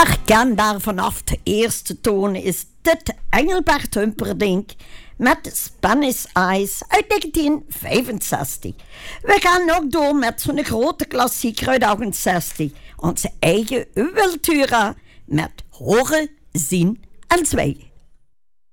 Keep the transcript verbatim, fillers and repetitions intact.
Herkenbaar vanaf de eerste toon is dit Engelbert Humperdinck met Spanish Eyes uit negentien vijfenzestig. We gaan ook door met zo'n grote klassieker uit achtenzestig. Onze eigen Wiltura met Horen, Zien en Zwijgen.